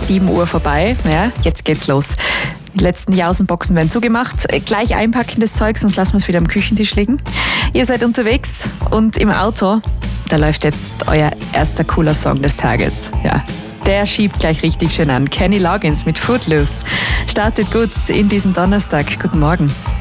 7 Uhr vorbei. Ja, jetzt geht's los. Die letzten Jausenboxen werden zugemacht. Gleich einpacken das Zeug, sonst lassen wir es wieder am Küchentisch liegen. Ihr seid unterwegs und im Auto, da läuft jetzt euer erster cooler Song des Tages. Ja, der schiebt gleich richtig schön an. Kenny Loggins mit Footloose. Startet gut in diesen Donnerstag. Guten Morgen.